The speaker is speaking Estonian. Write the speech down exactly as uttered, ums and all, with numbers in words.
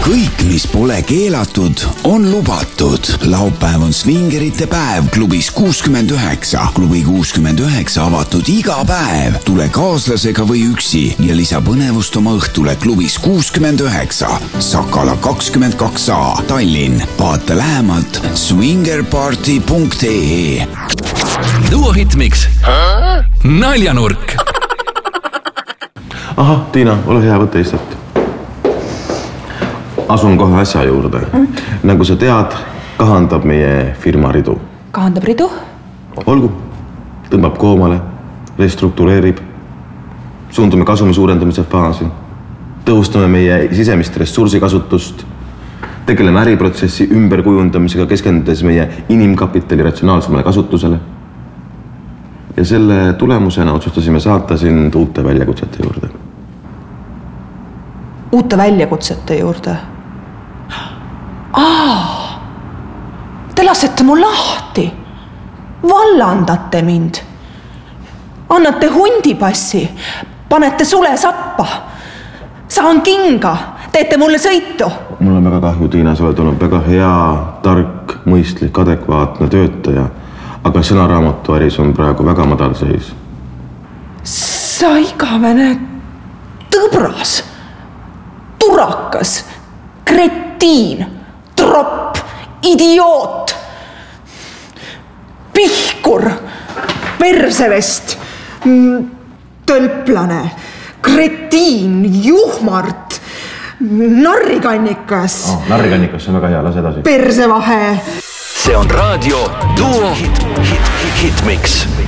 kõik, mis pole keelatud, on lubatud. Laupäev on Swingerite päev klubis kuuskümmend üheksa. Klubi kuuskümmend üheksa avatud iga päev. Tule kaaslasega või üksi ja lisa põnevust oma õhtule klubis kuuskümmend üheksa. Sakala kakskümmend kaks A, Tallinn. Vaata lähemalt swingerparty punkt ee. Duo Hitmix. Naljanurk. Aha, Tiina, ole hea, võtta istet. Asun kohe asja juurde. Mm. Nagu sa tead, kahandab meie firma ridu. Kahandab ridu? Olgu. Tõmbab koomale, restruktureerib. Suundume kasumi suurendamise faasi. Tõhustame meie sisemist ressursikasutust. Tegeleme äriprotsessi ümberkujundamisega, keskendudes meie inimkapitali ratsionaalsemale kasutusele. Ja selle tulemusena otsustasime saata sind uute väljakutsete juurde. Uute väljakutsete juurde? Aa, te lasete mu lahti. Vallandate mind. Annate hundipassi. Panete sule sappa. Saan kinga. Teete mulle sõitu. Mul on väga kahju, Tiina, sa oled olnud väga hea, tark, mõistlik, adekvaatne töötaja. Aga sõnaraamatu äris on praegu väga madal seis. Sa igavene tõbras, turakas, kretiin, tropp, idioot, pihkur, persevest, tölplane, kretiin, juhmart, narrikannikas. Oh, narrikannikas, see on väga hea, lase edasi. Persevahe. See on raadio Duo Hitmix.